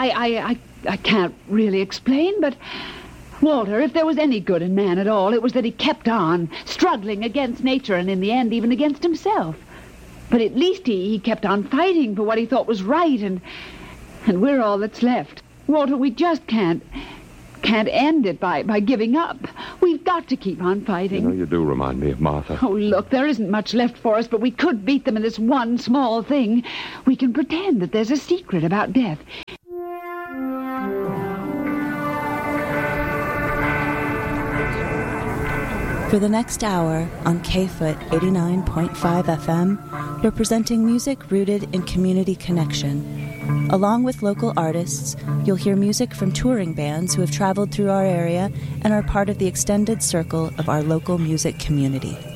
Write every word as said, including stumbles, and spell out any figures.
I, I, I, I can't really explain, but... Walter, if there was any good in man at all, it was that he kept on, struggling against nature and in the end even against himself. But at least he, he kept on fighting for what he thought was right, and and we're all that's left. Walter, we just can't, can't end it by, by giving up. We've got to keep on fighting. You know, you do remind me of Martha. Oh, look, there isn't much left for us, but we could beat them in this one small thing. We can pretend that there's a secret about death. For the next hour on K-Foot eighty-nine point five F M, we're presenting music rooted in community connection. Along with local artists, you'll hear music from touring bands who have traveled through our area and are part of the extended circle of our local music community.